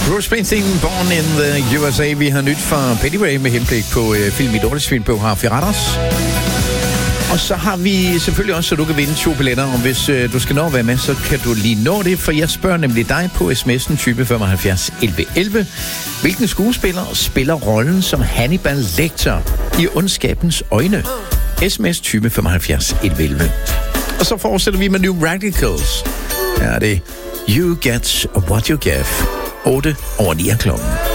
Bruce Springsteen, Born in the USA. Vi har nyt fra Betty Ray med henblik på film i Dortesvin på Harfi Ratters. Og så har vi selvfølgelig også, så du kan vinde 2 billetter. Og hvis du skal nå at være med, så kan du lige nå det. For jeg spørger nemlig dig på sms'en type 75 11 11. Hvilken skuespiller spiller rollen som Hannibal Lecter i Ondskabens Øjne? SMS type 75 11 11. Og så fortsætter vi med New Radicals. Her er det You Get What You Give. 8 over 9 klokken.